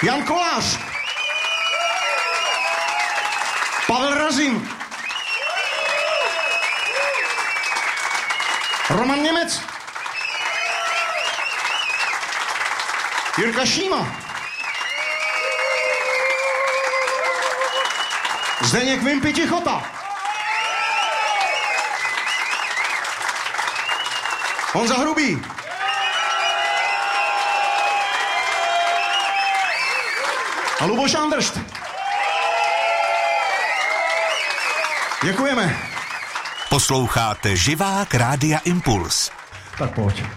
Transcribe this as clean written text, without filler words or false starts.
Jan Kolář, Pavel Razin, Roman Němec, Jirka Šíma, Zdeněk Vimpy Tichota, Honza Hrubý, a Luboš Andršt. Děkujeme. Posloucháte Živák Rádia Impuls. Tak pojď.